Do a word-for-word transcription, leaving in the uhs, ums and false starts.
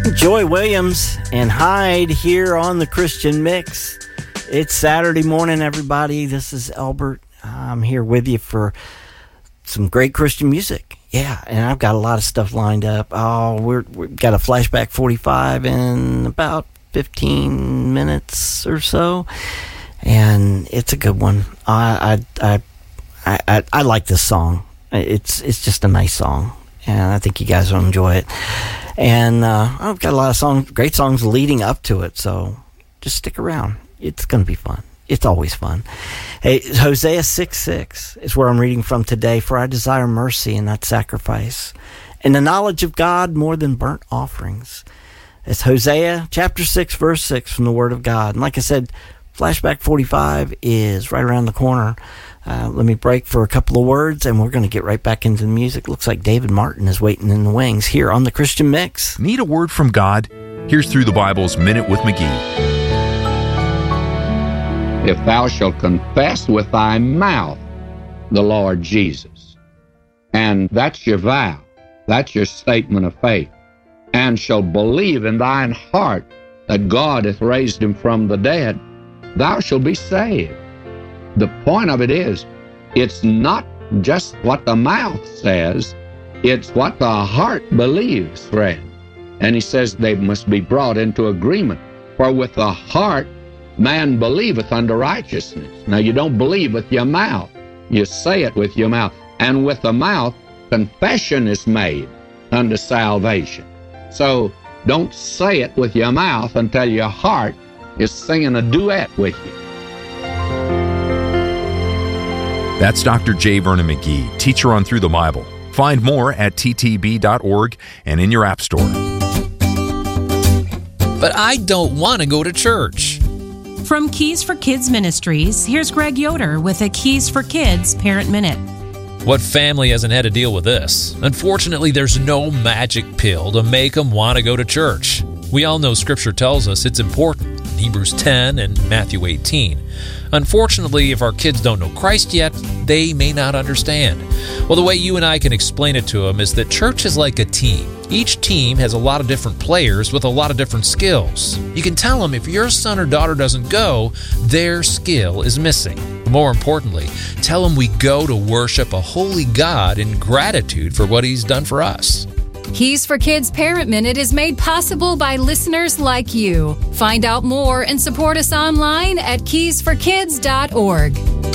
Joy Williams and Hyde here on the Christian Mix. It's Saturday morning, everybody. This is Albert. I'm here with you for some great Christian music. Yeah, and I've got a lot of stuff lined up. Oh, we're, we've got a Flashback forty-five in about fifteen minutes or so, and it's a good one. I I I I, I like this song. It's it's just a nice song, and I think you guys will enjoy it. And uh, I've got a lot of songs, great songs leading up to it, so just stick around. It's going to be fun. It's always fun. Hey, Hosea six six is where I'm reading from today. For I desire mercy and not sacrifice, and the knowledge of God more than burnt offerings. It's Hosea chapter six, verse six from the Word of God. And like I said, Flashback forty-five is right around the corner. Uh, let me break for a couple of words, and we're going to get right back into the music. Looks like David Martin is waiting in the wings here on the Christian Mix. Need a word from God? Here's Through the Bible's Minute with McGee. If thou shalt confess with thy mouth the Lord Jesus, and that's your vow, that's your statement of faith, and shalt believe in thine heart that God hath raised him from the dead, thou shalt be saved. The point of it is, it's not just what the mouth says, it's what the heart believes, friend. And he says they must be brought into agreement. For with the heart man believeth unto righteousness. Now you don't believe with your mouth, you say it with your mouth. And with the mouth, confession is made unto salvation. So don't say it with your mouth until your heart is singing a duet with you. That's Doctor J. Vernon McGee, teacher on Through the Bible. Find more at t t b dot org and in your app store. But I don't want to go to church. From Keys for Kids Ministries, here's Greg Yoder with a Keys for Kids Parent Minute. What family hasn't had to deal with this? Unfortunately, there's no magic pill to make them want to go to church. We all know Scripture tells us it's important, in Hebrews ten and Matthew eighteen. Unfortunately, if our kids don't know Christ yet, they may not understand. Well, the way you and I can explain it to them is that church is like a team. Each team has a lot of different players with a lot of different skills. You can tell them if your son or daughter doesn't go, their skill is missing. More importantly, tell them we go to worship a holy God in gratitude for what He's done for us. Keys for Kids Parent Minute is made possible by listeners like you. Find out more and support us online at keys for kids dot org.